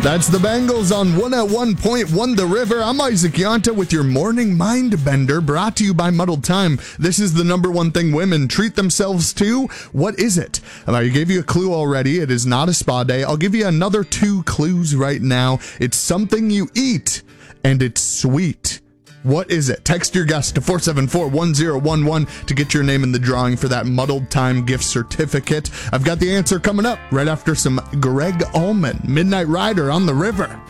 That's the Bengals on 101.1 The River. I'm Isaac Yanta with your morning mind bender, brought to you by Muddled Time. This is the number one thing women treat themselves to. What is it? I gave you a clue already. It is not a spa day. I'll give you another 2 clues right now. It's something you eat, and it's sweet. What is it? Text your guess to 474-1011 to get your name in the drawing for that Muddled Time gift certificate. I've got the answer coming up right after some Greg Allman, Midnight Rider on the River.